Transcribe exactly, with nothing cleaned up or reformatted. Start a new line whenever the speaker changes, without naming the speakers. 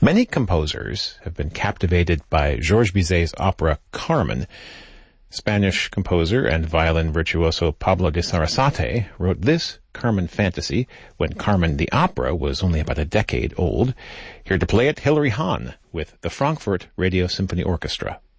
Many composers have been captivated by Georges Bizet's opera Carmen. Spanish composer and violin virtuoso Pablo de Sarasate wrote this Carmen fantasy when Carmen the opera was only about a decade old. Here to play it, Hilary Hahn with the Frankfurt Radio Symphony Orchestra.